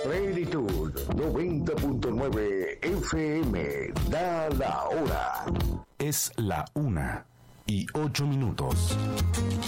Plenitud 90.9 FM. Da la hora. Es la 1:08.